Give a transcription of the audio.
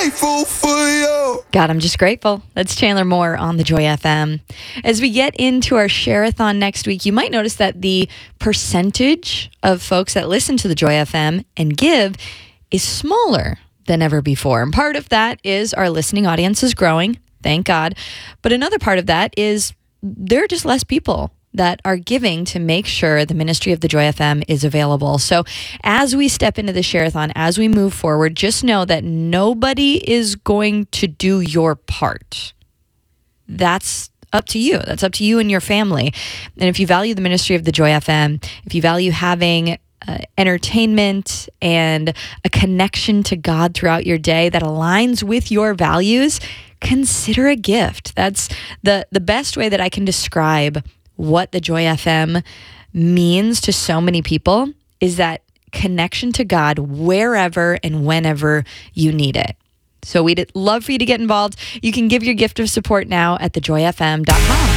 grateful for you. God, I'm just grateful. That's Chandler Moore on the Joy FM. As we get into our share-a-thon next week, you might notice that the percentage of folks that listen to the Joy FM and give is smaller than ever before. And part of that is our listening audience is growing, thank God. But another part of that is there are just less people that are giving to make sure the ministry of the Joy FM is available. So as we step into the share-a-thon, as we move forward, just know that nobody is going to do your part. That's up to you. That's up to you and your family. And if you value the ministry of the Joy FM, if you value having entertainment and a connection to God throughout your day that aligns with your values, consider a gift. That's the best way that I can describe what the Joy FM means to so many people is that connection to God wherever and whenever you need it. So we'd love for you to get involved. You can give your gift of support now at thejoyfm.com.